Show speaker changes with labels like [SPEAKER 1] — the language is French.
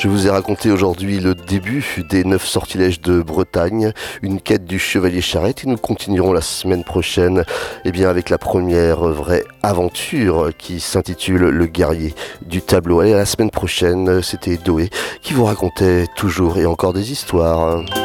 [SPEAKER 1] Je vous ai raconté aujourd'hui le début des 9 sortilèges de Bretagne, une quête du chevalier Charrette, et nous continuerons la semaine prochaine avec la première vraie aventure qui s'intitule Le guerrier du tableau. Allez, à la semaine prochaine, c'était Doé qui vous racontait toujours et encore des histoires.